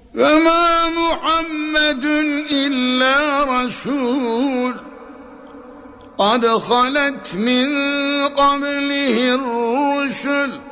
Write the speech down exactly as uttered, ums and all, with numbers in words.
وما محمد إلا رسول قد خلت من قبله الرسل